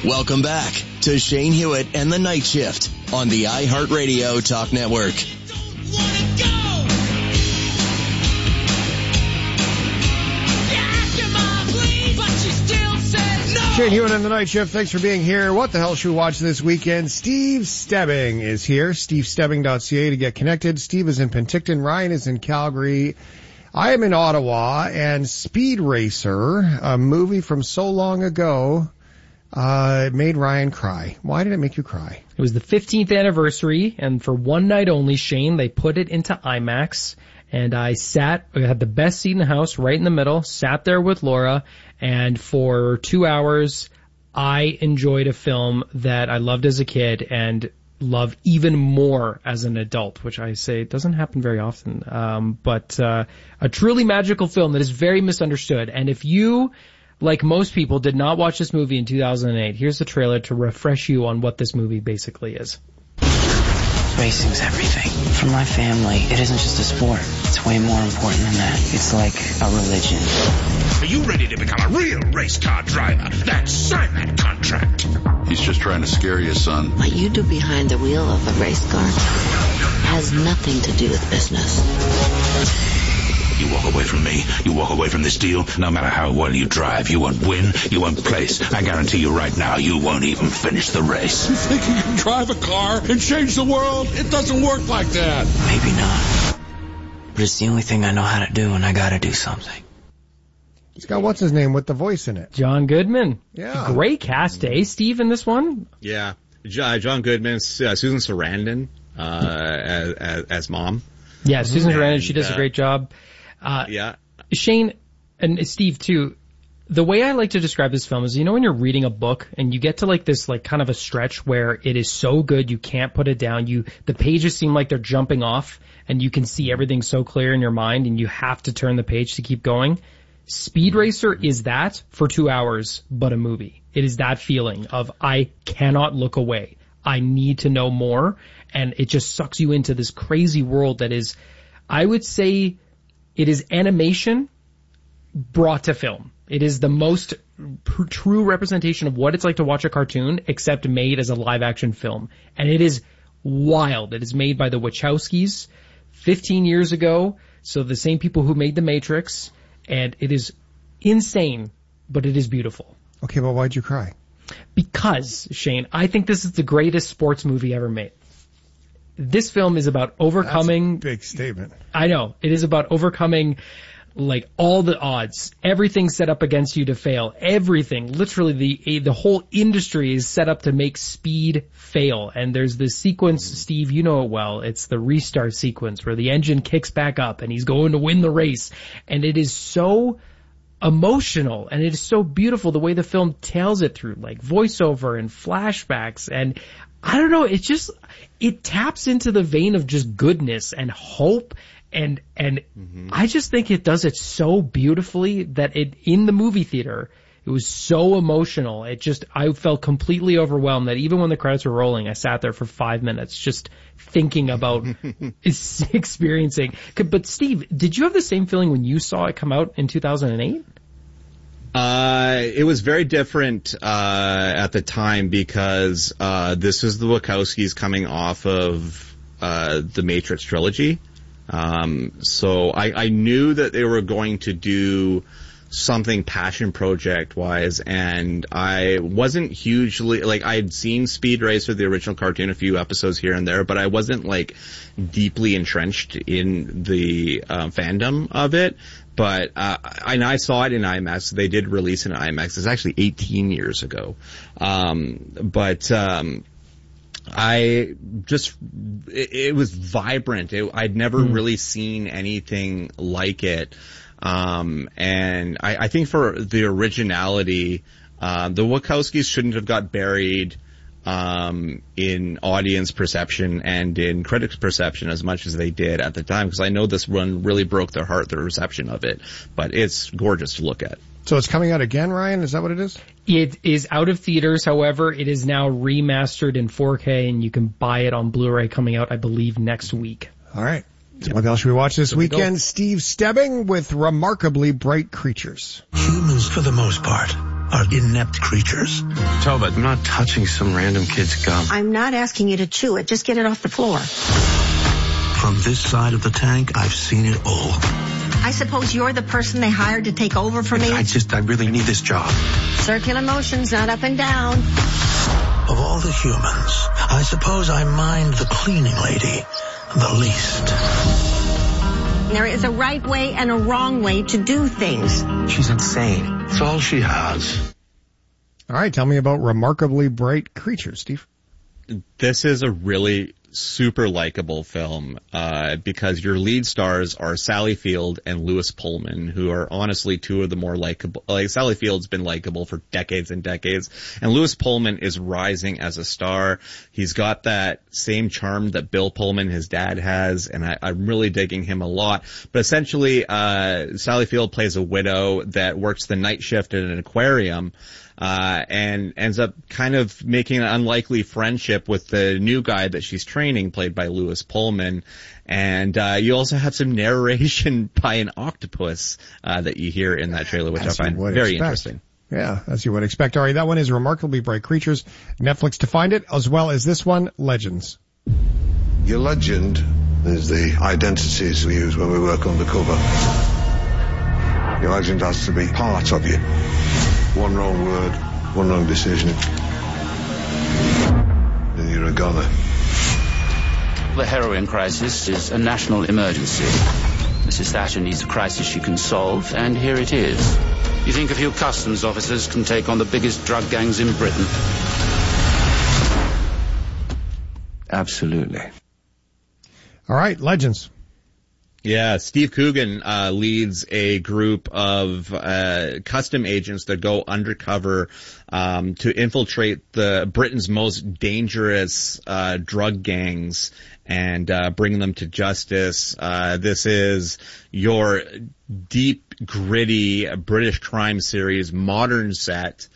Welcome back to Shane Hewitt and the Night Shift on the iHeartRadio Talk Network. Shane Hewitt and the Night Shift, thanks for being here. What the hell should we watch this weekend? Steve Stebbing is here, stevestebbing.ca to get connected. Steve is in Penticton, Ryan is in Calgary. I am in Ottawa, and Speed Racer, a movie from so long ago, made Ryan cry. Why did it make you cry? It was the 15th anniversary, and for one night only, Shane, they put it into IMAX, and I had the best seat in the house, right in the middle, sat there with Laura, and for 2 hours, I enjoyed a film that I loved as a kid and love even more as an adult, which I say doesn't happen very often. But a truly magical film that is very misunderstood. And if you, like most people, did not watch this movie in 2008, here's the trailer to refresh you on what this movie basically is. Racing's everything. For my family, it isn't just a sport. It's way more important than that. It's like a religion. Are you ready to become a real race car driver? Then sign that contract. He's just trying to scare you, son. What you do behind the wheel of a race car has nothing to do with business. You walk away from me, you walk away from this deal, no matter how well you drive, you won't win, you won't place. I guarantee you right now, you won't even finish the race. You think you can drive a car and change the world? It doesn't work like that. Maybe not. But it's the only thing I know how to do, and I gotta do something. It's got what's his name with the voice in it. John Goodman. Yeah. Great cast, eh, Steve, in this one? Yeah. John Goodman, Susan Sarandon, as mom. Yeah, Susan Sarandon, she does a great job. Yeah. Shane, and Steve too, the way I like to describe this film is, you know, when you're reading a book and you get to like this, like kind of a stretch where it is so good you can't put it down. The pages seem like they're jumping off and you can see everything so clear in your mind and you have to turn the page to keep going. Speed Racer is that for 2 hours, but a movie. It is that feeling of I cannot look away. I need to know more. And it just sucks you into this crazy world that is, I would say, it is animation brought to film. It is the most true representation of what it's like to watch a cartoon, except made as a live-action film. And it is wild. It is made by the Wachowskis 15 years ago, so the same people who made The Matrix, and it is insane, but it is beautiful. Okay, but why'd you cry? Because, Shane, I think this is the greatest sports movie ever made. This film is about overcoming... That's a big statement. I know. It is about overcoming, like, all the odds. Everything set up against you to fail. Everything. Literally, the whole industry is set up to make speed fail. And there's this sequence, Steve, you know it well. It's the restart sequence where the engine kicks back up and he's going to win the race. And it is so emotional and it is so beautiful the way the film tells it through, like, voiceover and flashbacks. And I don't know, it taps into the vein of just goodness and hope, and I just think it does it so beautifully that in the movie theater, it was so emotional. I felt completely overwhelmed that even when the credits were rolling, I sat there for 5 minutes just thinking about experiencing. But Steve, did you have the same feeling when you saw it come out in 2008? It was very different at the time because this was the Wachowskis coming off of the Matrix trilogy. So I knew that they were going to do something passion project wise, and I wasn't hugely, like, I had seen Speed Racer, the original cartoon, a few episodes here and there, but I wasn't like deeply entrenched in the fandom of it. But I saw it in IMAX. They did release it in IMAX. It's actually 18 years ago. It was vibrant. I'd never really seen anything like it. And I think for the originality, the Wachowskis shouldn't have got buried in audience perception and in critics' perception as much as they did at the time, because I know this run really broke their heart, the reception of it. But it's gorgeous to look at. So it's coming out again, Ryan? Is that what it is? It is out of theaters. However, it is now remastered in 4K, and you can buy it on Blu-ray coming out, I believe, next week. All right. So what else should we watch this weekend? Steve Stebbing with Remarkably Bright Creatures. Humans, for the most part, are inept creatures. Talbot, I'm not touching some random kid's gum. I'm not asking you to chew it. Just get it off the floor. From this side of the tank, I've seen it all. I suppose you're the person they hired to take over for me? I really need this job. Circular motions, not up and down. Of all the humans, I suppose I mind the cleaning lady the least. There is a right way and a wrong way to do things. She's insane. It's all she has. All right, tell me about Remarkably Bright Creatures, Steve. This is a really super likable film because your lead stars are Sally Field and Lewis Pullman, who are honestly two of the more likable. Like, Sally Field's been likable for decades and decades, and Lewis Pullman is rising as a star. He's got that same charm that Bill Pullman, his dad, has, and I'm really digging him a lot. But essentially, Sally Field plays a widow that works the night shift at an aquarium. And ends up kind of making an unlikely friendship with the new guy that she's training, played by Lewis Pullman. And you also have some narration by an octopus that you hear in that trailer, which I find very interesting. Yeah, as you would expect. All right, that one is Remarkably Bright Creatures. Netflix to find it, as well as this one, Legends. Your legend is the identities we use when we work undercover. Your legend has to be part of you. One wrong word, one wrong decision, and you're a goner. The heroin crisis is a national emergency. Mrs. Thatcher needs a crisis she can solve, and here it is. You think a few customs officers can take on the biggest drug gangs in Britain? Absolutely. All right, Legends. Yeah, Steve Coogan leads a group of custom agents that go undercover to infiltrate Britain's most dangerous drug gangs and bring them to justice. This is your deep, gritty British crime series, modern set.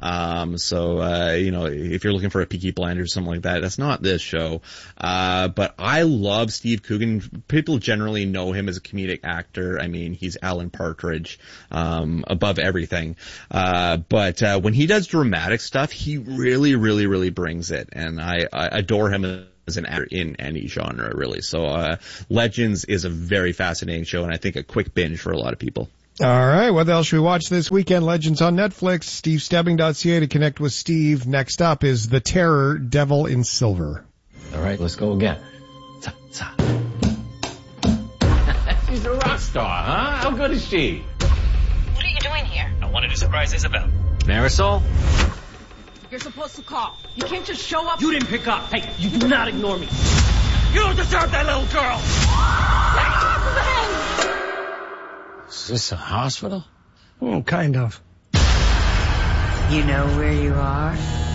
If you're looking for a Peaky Blinders or something like that, that's not this show. But I love Steve Coogan. People generally know him as a comedic actor. I mean, he's Alan Partridge, above everything. But when he does dramatic stuff, he really, really, really brings it. And I adore him as an actor in any genre, really. So, Legends is a very fascinating show, and I think a quick binge for a lot of people. All right, what else should we watch this weekend? Legends on Netflix. SteveStebbing.ca to connect with Steve. Next up is The Terror, Devil in Silver. All right, let's go again. She's a rock star, huh? How good is she? What are you doing here? I wanted to surprise Isabel. Marisol? You're supposed to call. You can't just show up. You didn't pick up. Hey, you do not ignore me. You don't deserve that little girl. Let go of the hand. Is this a hospital? Oh, kind of. You know where you are?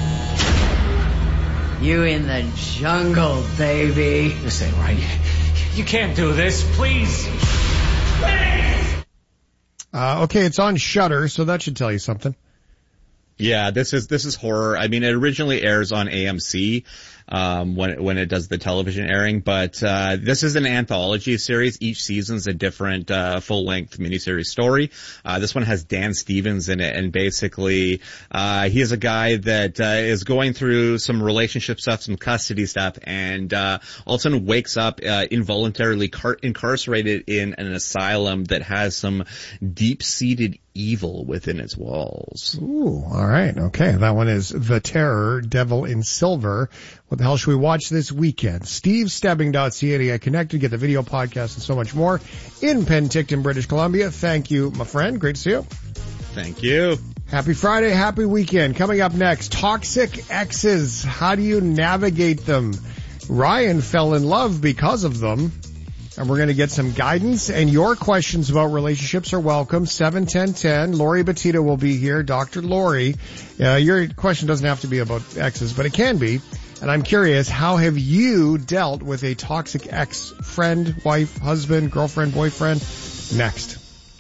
You in the jungle, baby. This ain't right. You can't do this. Please. Please! Okay, it's on Shudder, so that should tell you something. Yeah, this is horror. I mean, it originally airs on AMC, when it does the television airing, but, this is an anthology series. Each season's a different, full-length miniseries story. This one has Dan Stevens in it, and basically, he is a guy that, is going through some relationship stuff, some custody stuff, and, all of a sudden wakes up, involuntarily incarcerated in an asylum that has some deep-seated evil within its walls. Ooh, all right. Okay. That one is The Terror, Devil in Silver. What the hell should we watch this weekend? SteveStebbing.ca to get connected, get the video podcast and so much more in Penticton, British Columbia. Thank you, my friend. Great to see you. Thank you. Happy Friday. Happy weekend. Coming up next, toxic exes. How do you navigate them? Ryan fell in love because of them. And we're going to get some guidance, and your questions about relationships are welcome. 71010. Lori Batita will be here. Dr. Lori. Your question doesn't have to be about exes, but it can be. And I'm curious, how have you dealt with a toxic ex? Friend, wife, husband, girlfriend, boyfriend? Next.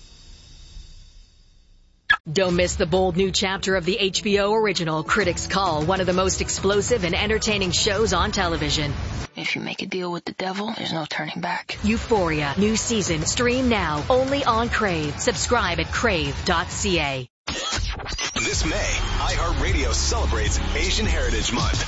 Don't miss the bold new chapter of the HBO original Critics Call, one of the most explosive and entertaining shows on television. If you make a deal with the devil, there's no turning back. Euphoria, new season, stream now, only on Crave. Subscribe at crave.ca. This This May, iHeartRadio celebrates Asian Heritage Month.